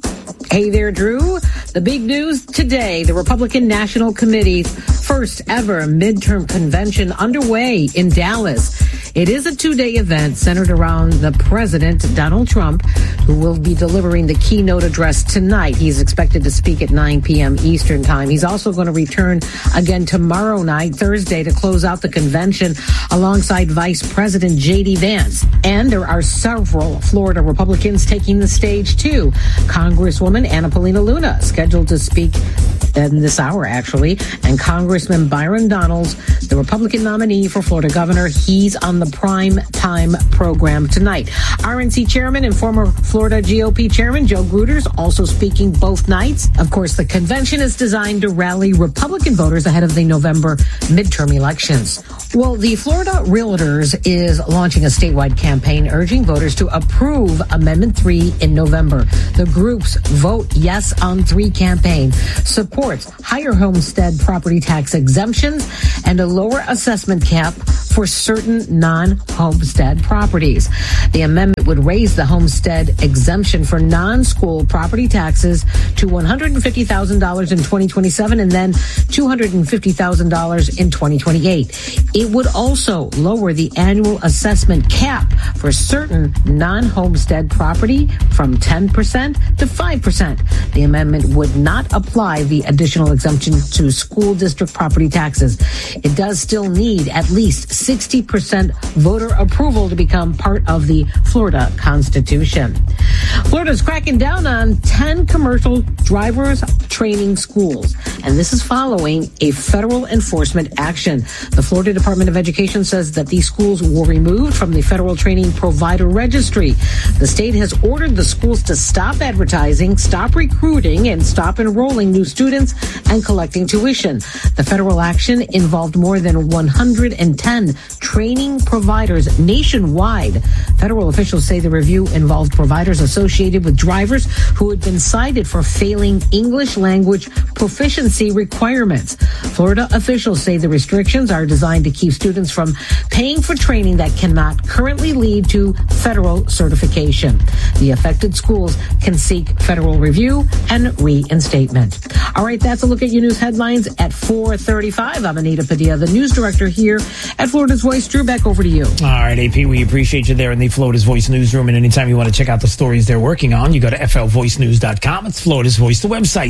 Hey there, Drew. The big news today, the Republican National Committee's first ever midterm convention underway in Dallas. It is a two-day event centered around the president, Donald Trump, who will be delivering the keynote address tonight. He's expected to speak at nine p.m. Eastern time. He's also going to return again tomorrow night, Thursday, to close out the convention alongside Vice President J D. Vance. And there are several Florida Republicans taking the stage, too. Congresswoman Anna Paulina Luna scheduled to speak in this hour, actually. And Congressman Byron Donalds, the Republican nominee for Florida governor, he's on the prime time program tonight. R N C chairman and former Florida G O P chairman Joe Gruters also speaking both nights. Of course, the convention is designed to rally Republican voters ahead of the November midterm elections. Well, the Florida Realtors is launching a statewide campaign urging voters to approve Amendment three in November. The group's Vote Yes on three campaign supports higher homestead property tax exemptions and a lower assessment cap for certain non-homestead properties. The amendment would raise the homestead exemption for non-school property taxes to one hundred fifty thousand dollars in twenty twenty-seven and then two hundred fifty thousand dollars in twenty twenty-eight. It would also lower the annual assessment cap for certain non-homestead property from ten percent to five percent. The amendment would not apply the additional exemption to school district property taxes. It does still need at least sixty percent voter approval to become part of the Florida Constitution. Florida's cracking down on ten commercial drivers training schools, and this is following a federal enforcement action. The Florida Department of Education says that these schools were removed from the federal training provider registry. The state has ordered the schools to stop advertising, stop recruiting, and stop enrolling new students and collecting tuition. The federal action involved more than one hundred ten training providers nationwide. Federal officials say the review involved providers associated with drivers who had been cited for failing English language proficiency requirements. Florida officials say the restrictions are designed to keep students from paying for training that cannot currently lead to federal certification. The affected schools can seek federal review and reinstatement. All right, that's a look at your news headlines at four thirty-five. I'm Anita Padilla, the news director here at Florida's Voice. Drew, back over to you. All right, A P, we appreciate you there in the Florida's Voice newsroom. And anytime you want to check out the stories they're working on, you go to F L voice news dot com. It's Florida's Voice, the website.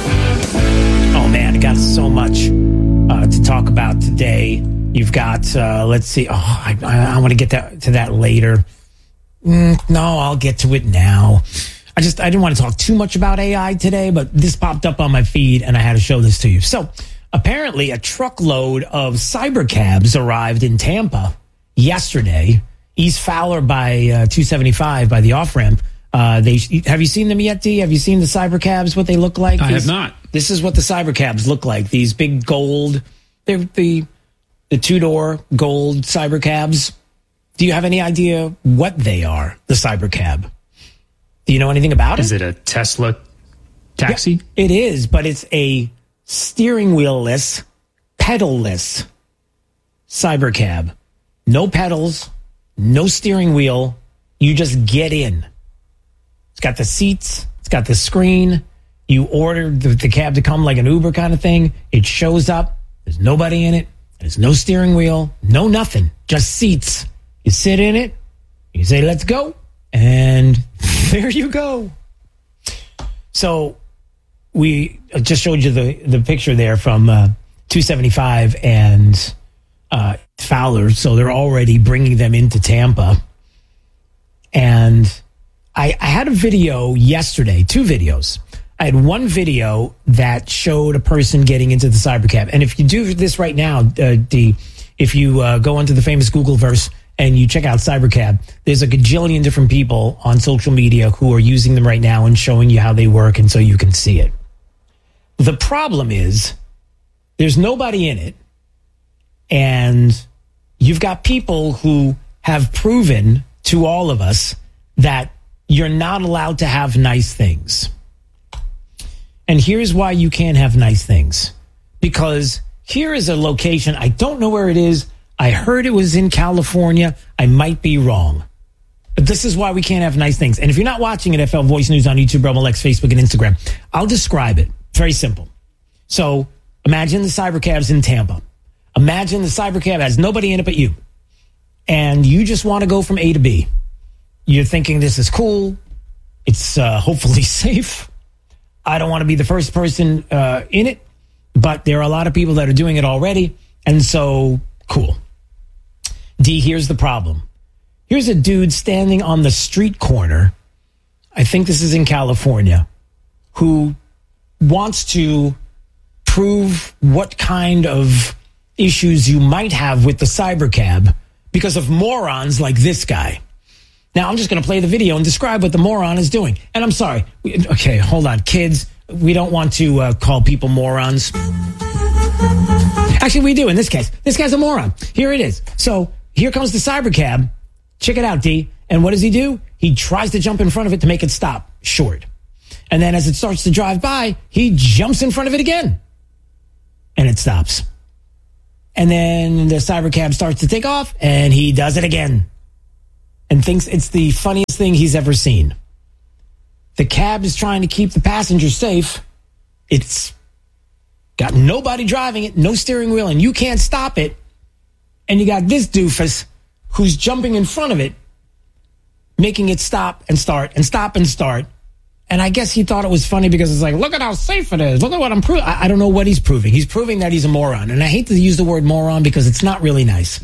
Oh, man, I got so much uh, to talk about today. You've got, uh, let's see, oh, I, I, I want to get that, to that later. Mm, no, I'll get to it now. I just, I didn't want to talk too much about A I today, but this popped up on my feed and I had to show this to you. So apparently a truckload of cybercabs arrived in Tampa yesterday, East Fowler by uh, two seventy-five by the off-ramp. Uh, they have you seen them yet, D? Have you seen the cybercabs, what they look like? I These, have not. This is what the cybercabs look like. These big gold, they're the, the two-door gold cybercabs. Do you have any idea what they are, the cybercab? Do you know anything about it? Is it a Tesla taxi? Yeah, it is, but it's a steering wheel-less, pedal-less cybercab. No pedals, no steering wheel. You just get in. It's got the seats. It's got the screen. You order the, the cab to come like an Uber kind of thing. It shows up. There's nobody in it. There's no steering wheel. No nothing. Just seats. You sit in it. You say, let's go. And there you go. So we just showed you the, the picture there from uh, two seventy-five and uh, Fowler. So they're already bringing them into Tampa. And I, I had a video yesterday, two videos. I had one video that showed a person getting into the cybercab. And if you do this right now, uh, D, if you uh, go onto the famous Googleverse and you check out cybercab, there's a gajillion different people on social media who are using them right now and showing you how they work, and so you can see it. The problem is there's nobody in it, and you've got people who have proven to all of us that you're not allowed to have nice things. And here's why you can't have nice things. Because here is a location, I don't know where it is. I heard it was in California. I might be wrong. But this is why we can't have nice things. And if you're not watching it, F L Voice News on YouTube, Rumble X, Facebook, and Instagram, I'll describe it. Very simple. So imagine the cybercab's in Tampa. Imagine the cybercab has nobody in it but you. And you just want to go from A to B. You're thinking this is cool. It's uh, hopefully safe. I don't want to be the first person uh, in it, but there are a lot of people that are doing it already. And so, cool. D, here's the problem. Here's a dude standing on the street corner. I think this is in California, who wants to prove what kind of issues you might have with the cybercab because of morons like this guy. Now, I'm just going to play the video and describe what the moron is doing. And I'm sorry. Okay, hold on. Kids, we don't want to uh, call people morons. Actually, we do in this case. This guy's a moron. Here it is. So here comes the cybercab. Check it out, D. And what does he do? He tries to jump in front of it to make it stop short. And then as it starts to drive by, he jumps in front of it again. And it stops. And then the cybercab starts to take off, and he does it again. And thinks it's the funniest thing he's ever seen. The cab is trying to keep the passengers safe. It's got nobody driving it, no steering wheel, and you can't stop it. And you got this doofus who's jumping in front of it, making it stop and start and stop and start. And I guess he thought it was funny because it's like, look at how safe it is. Look at what I'm proving. I, I don't know what he's proving. He's proving that he's a moron. And I hate to use the word moron because it's not really nice.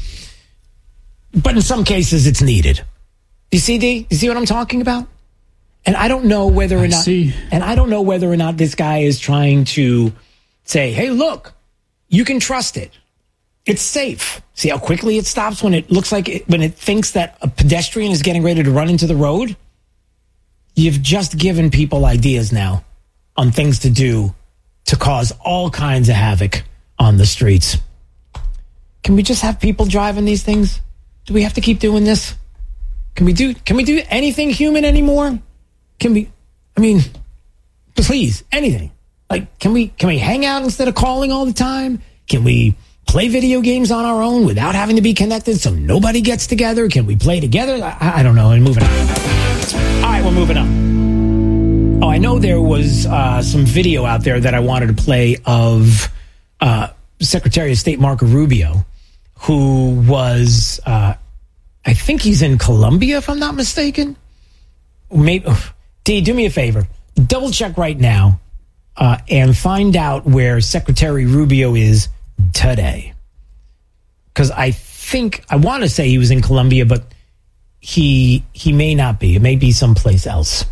But in some cases, it's needed. You see, D? You see what I'm talking about? And I don't know whether or I not, see. and I don't know whether or not this guy is trying to say, hey, look, you can trust it. It's safe. See how quickly it stops when it looks like it, when it thinks that a pedestrian is getting ready to run into the road? You've just given people ideas now on things to do to cause all kinds of havoc on the streets. Can we just have people driving these things? Do we have to keep doing this? Can we do, can we do anything human anymore? Can we, I mean, please, anything. Like, can we, can we hang out instead of calling all the time? Can we play video games on our own without having to be connected so nobody gets together? Can we play together? I, I don't know. And moving on. All right, we're moving on. Oh, I know there was uh, some video out there that I wanted to play of uh, Secretary of State Marco Rubio, who was, uh, I think he's in Colombia, if I'm not mistaken. Maybe, D, do me a favor. Double check right now uh, and find out where Secretary Rubio is today. Because I think, I want to say he was in Colombia, but he he may not be. It may be someplace else.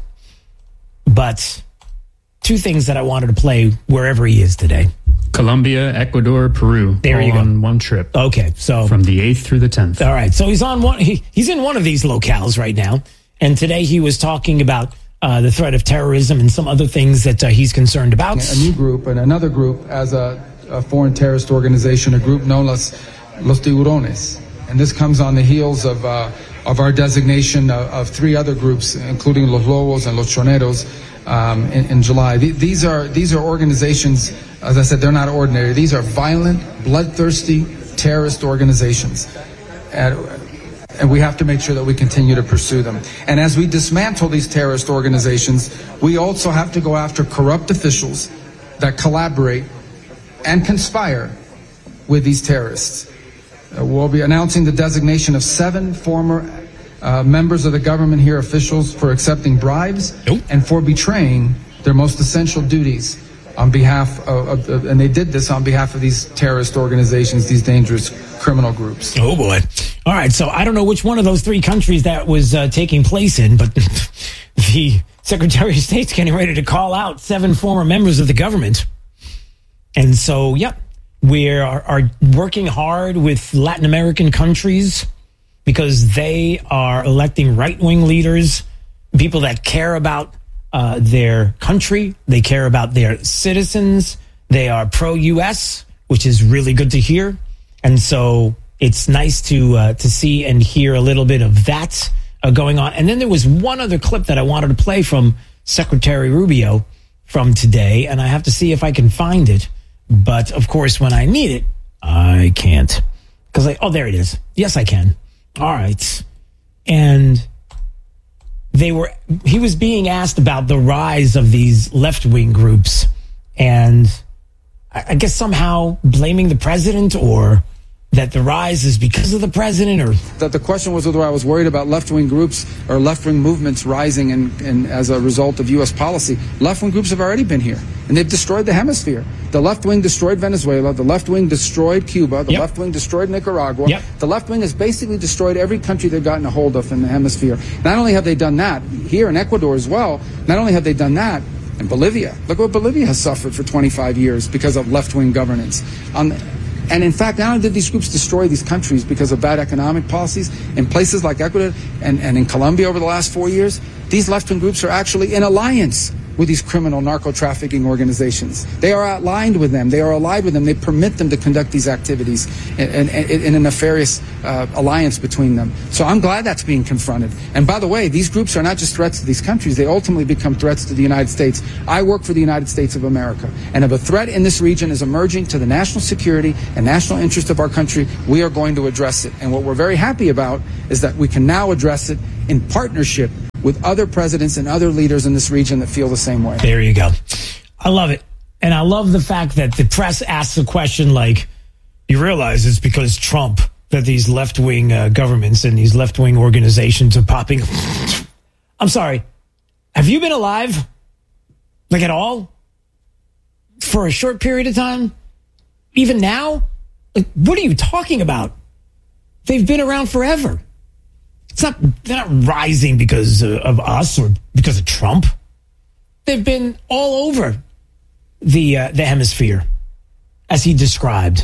But two things that I wanted to play wherever he is today. Colombia, Ecuador, Peru. There you go. On one trip. Okay, so from the eighth through the tenth. All right, so he's on one. He, he's in one of these locales right now, and today he was talking about uh, the threat of terrorism and some other things that uh, he's concerned about. A new group and another group as a, a foreign terrorist organization, a group known as Los Tiburones, and this comes on the heels of uh, of our designation of, of three other groups, including Los Lobos and Los Choneros, um, in, in July. These are these are organizations. As I said, they're not ordinary. These are violent, bloodthirsty terrorist organizations. And, and we have to make sure that we continue to pursue them. And as we dismantle these terrorist organizations, we also have to go after corrupt officials that collaborate and conspire with these terrorists. Uh, we'll be announcing the designation of seven former uh, members of the government here, officials, for accepting bribes nope. and for betraying their most essential duties on behalf of, of, and they did this on behalf of these terrorist organizations, these dangerous criminal groups. Oh, boy. All right, so I don't know which one of those three countries that was uh, taking place in, but the Secretary of State's getting ready to call out seven former members of the government. And so, yep, we are, are working hard with Latin American countries because they are electing right-wing leaders, people that care about Uh, their country. They care about their citizens. They are pro-U S, which is really good to hear. And so it's nice to uh, to see and hear a little bit of that uh, going on. And then there was one other clip that I wanted to play from Secretary Rubio from today, and I have to see if I can find it. But, of course, when I need it, I can't. Because, I, oh, there it is. Yes, I can. All right. And they were, he was being asked about the rise of these left-wing groups, and I guess somehow blaming the president, or that the rise is because of the president, or that the question was whether I was worried about left-wing groups or left-wing movements rising and, and as a result of U S policy. Left-wing groups have already been here, and they've destroyed the hemisphere. The left wing destroyed Venezuela. The left wing destroyed Cuba. The yep. left wing destroyed Nicaragua. Yep. The left wing has basically destroyed every country they've gotten a hold of in the hemisphere. Not only have they done that, here in Ecuador as well, not only have they done that, In Bolivia, look what Bolivia has suffered for twenty-five years because of left-wing governance. Um, and in fact, not only did these groups destroy these countries because of bad economic policies, in places like Ecuador and, and in Colombia over the last four years, these left-wing groups are actually in alliance with these criminal narco-trafficking organizations. They are aligned with them. They are allied with them. They permit them to conduct these activities in, in, in a nefarious uh, alliance between them. So I'm glad that's being confronted. And by the way, these groups are not just threats to these countries. They ultimately become threats to the United States. I work for the United States of America. And if a threat in this region is emerging to the national security and national interest of our country, we are going to address it. And what we're very happy about is that we can now address it in partnership with other presidents and other leaders in this region that feel the same way. There you go. I love it. And I love the fact that the press asks a question like, you realize it's because Trump that these left-wing uh, governments and these left-wing organizations are popping. I'm sorry. Have you been alive? Like at all? For a short period of time? Even now? Like, what are you talking about? They've been around forever. It's not, they're not rising because of us or because of Trump. They've been all over the uh, the hemisphere, as he described,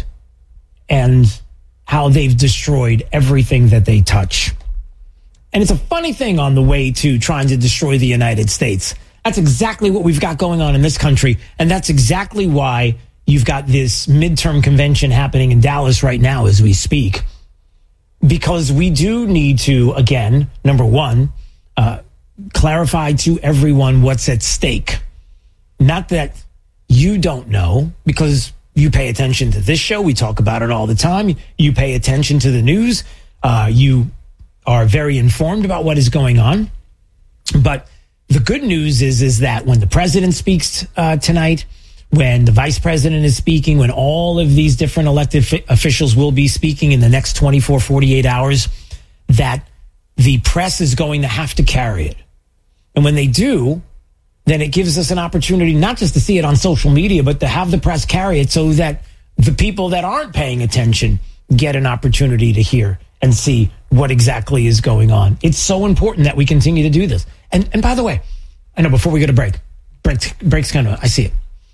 and how they've destroyed everything that they touch. And it's a funny thing on the way to trying to destroy the United States. That's exactly what we've got going on in this country, and that's exactly why you've got this midterm convention happening in Dallas right now as we speak. Because we do need to, again, number one, uh, clarify to everyone what's at stake. Not that you don't know, because you pay attention to this show. We talk about it all the time. You pay attention to the news. Uh, you are very informed about what is going on. But the good news is, is that when the president speaks uh, tonight, when the vice president is speaking, when all of these different elected fi- officials will be speaking in the next twenty-four, forty-eight hours, that the press is going to have to carry it. And when they do, then it gives us an opportunity not just to see it on social media, but to have the press carry it so that the people that aren't paying attention get an opportunity to hear and see what exactly is going on. It's so important that we continue to do this. And and by the way, I know before we go to break, break break's kind of, I see it.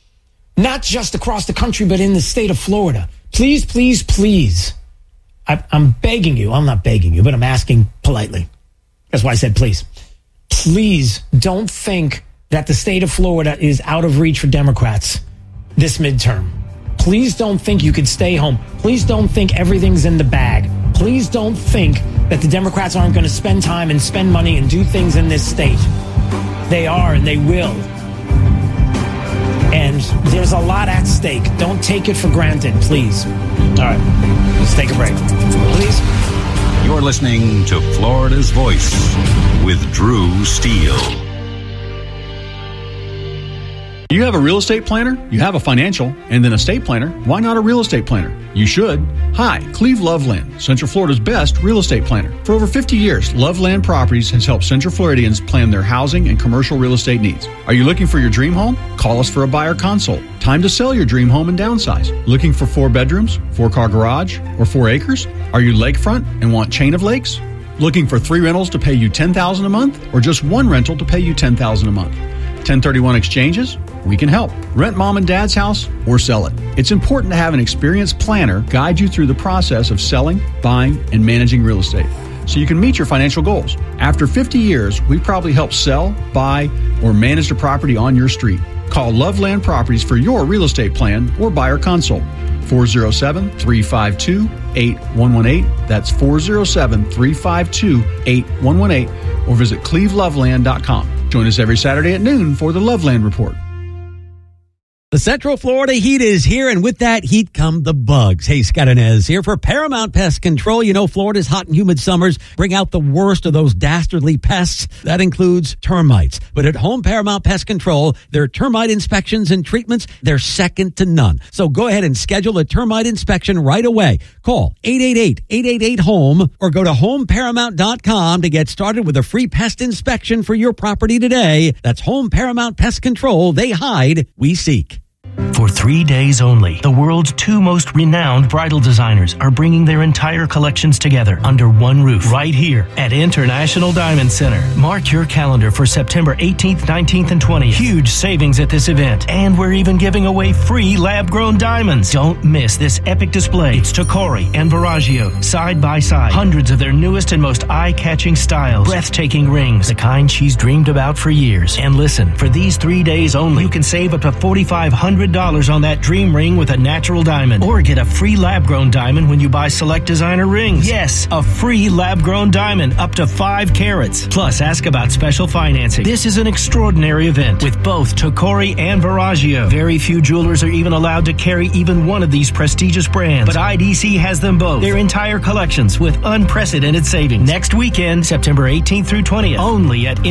Not just across the country, but in the state of Florida. Please, please, please. I, I'm begging you. I'm not begging you, but I'm asking politely. That's why I said please. Please don't think that the state of Florida is out of reach for Democrats this midterm. Please don't think you could stay home. Please don't think everything's in the bag. Please don't think that the Democrats aren't going to spend time and spend money and do things in this state. They are, and they will. And there's a lot at stake. Don't take it for granted, please. All right, let's take a break. Please. You're listening to Florida's Voice with Drew Steele. You have a real estate planner, you have a financial, and then a estate planner. Why not a real estate planner? You should. Hi, Cleve Loveland, Central Florida's best real estate planner. For over fifty years, Loveland Properties has helped Central Floridians plan their housing and commercial real estate needs. Are you looking for your dream home? Call us for a buyer consult. Time to sell your dream home and downsize. Looking for four bedrooms, four-car garage, or four acres? Are you lakefront and want chain of lakes? Looking for three rentals to pay you ten thousand dollars a month, or just one rental to pay you ten thousand dollars a month? ten thirty-one exchanges? We can help. Rent mom and dad's house or sell it. It's important to have an experienced planner guide you through the process of selling, buying, and managing real estate so you can meet your financial goals. After fifty years, we've probably helped sell, buy, or manage a property on your street. Call Loveland Properties for your real estate plan or buyer consult. four oh seven, three five two, eight one one eight. That's four oh seven, three five two, eight one one eight. Or visit cleve loveland dot com. Join us every Saturday at noon for the Loveland Report. The Central Florida heat is here, and with that heat come the bugs. Hey, Scott Inez here for Paramount Pest Control. You know, Florida's hot and humid summers bring out the worst of those dastardly pests. That includes termites. But at Home Paramount Pest Control, their termite inspections and treatments, they're second to none. So go ahead and schedule a termite inspection right away. Call eight eight eight, eight eight eight, HOME or go to home paramount dot com to get started with a free pest inspection for your property today. That's Home Paramount Pest Control. They hide, we seek. For three days only, the world's two most renowned bridal designers are bringing their entire collections together under one roof right here at International Diamond Center. Mark your calendar for September eighteenth, nineteenth, and twentieth. Huge savings at this event, and we're even giving away free lab-grown diamonds. Don't miss this epic display. It's Tocori and Verragio side by side. Hundreds of their newest and most eye-catching styles. Breathtaking rings, the kind she's dreamed about for years. And listen, for these three days only, you can save up to four thousand five hundred dollars on that dream ring with a natural diamond, or get a free lab-grown diamond when you buy select designer rings. Yes, a free lab-grown diamond up to five carats. Plus, ask about special financing. This is an extraordinary event with both Tocori and Verragio. Very few jewelers are even allowed to carry even one of these prestigious brands, but I D C has them both. Their entire collections with unprecedented savings. Next weekend, September eighteenth through twentieth, only at